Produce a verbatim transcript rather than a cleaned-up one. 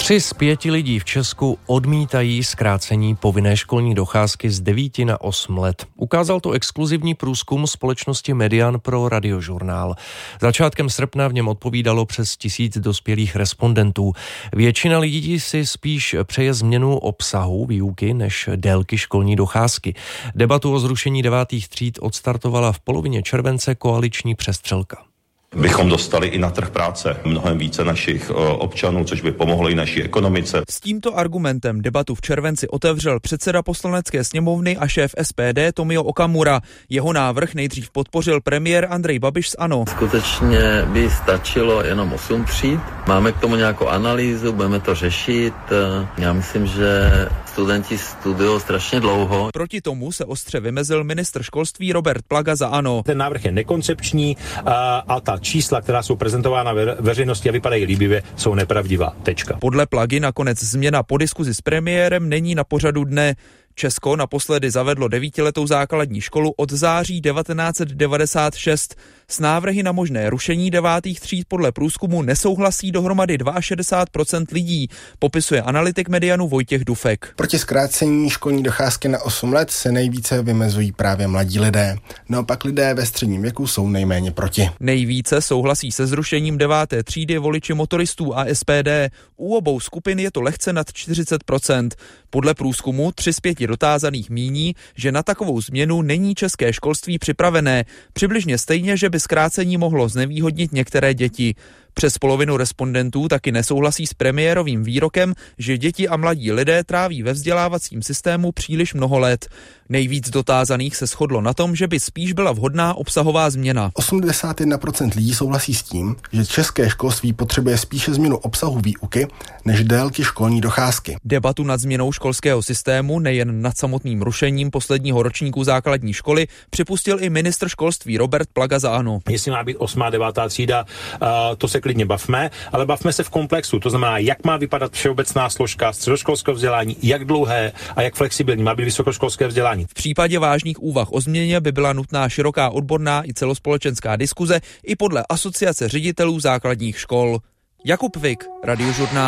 Tři z pěti lidí v Česku odmítají zkrácení povinné školní docházky z devíti na osm let. Ukázal to exkluzivní průzkum společnosti Median pro Radiožurnál. Začátkem srpna v něm odpovídalo přes tisíc dospělých respondentů. Většina lidí si spíš přeje změnu obsahu výuky než délky školní docházky. Debatu o zrušení devátých tříd odstartovala v polovině července koaliční přestřelka. Bychom dostali i na trh práce mnohem více našich občanů, což by pomohlo i naší ekonomice. S tímto argumentem debatu v červenci otevřel předseda Poslanecké sněmovny a šéf S P D Tomio Okamura. Jeho návrh nejdřív podpořil premiér Andrej Babiš z ANO. Skutečně by stačilo jenom osm tříd. Máme k tomu nějakou analýzu, budeme to řešit. Já myslím, že studenti studují strašně dlouho. Proti tomu se ostře vymezil ministr školství Robert Plaga za ANO. Ten návrh je nekoncepční a ta čísla, která jsou prezentována ve veřejnosti a vypadají líbivě, jsou nepravdivá. Tečka. Podle Plagy nakonec změna po diskuzi s premiérem není na pořadu dne. Česko naposledy zavedlo devítiletou základní školu od září devatenáct set devadesát šest. S návrhy na možné rušení devátých tříd podle průzkumu nesouhlasí dohromady šedesát dva procent lidí, popisuje analytik Medianu Vojtěch Dufek. Proti zkrácení školní docházky na osm let se nejvíce vymezují právě mladí lidé. Naopak lidé ve středním věku jsou nejméně proti. Nejvíce souhlasí se zrušením deváté třídy voliči motoristů a S P D. U obou skupin je to lehce nad čtyřicet procent. Podle průzkumu tři z pěti dotázaných míní, že na takovou změnu není české školství připravené. Přibližně stejně, že by zkrácení mohlo znevýhodnit některé děti. Přes polovinu respondentů taky nesouhlasí s premiérovým výrokem, že děti a mladí lidé tráví ve vzdělávacím systému příliš mnoho let. Nejvíc dotázaných se shodlo na tom, že by spíš byla vhodná obsahová změna. osmdesát jedna procent lidí souhlasí s tím, že české školství potřebuje spíše změnu obsahu výuky než délky školní docházky. Debatu nad změnou školského systému, nejen nad samotným rušením posledního ročníku základní školy, připustil i ministr školství Robert Plaga za ANO. Jestli má být osmá, devátá třída, to se klidně bavme, ale bavme se v komplexu. To znamená, jak má vypadat všeobecná složka středoškolského vzdělání, jak dlouhé a jak flexibilní má být vysokoškolské vzdělání. V případě vážných úvah o změně by byla nutná široká odborná i celospolečenská diskuze i podle Asociace ředitelů základních škol. Jakub Vik, Radiožurnál.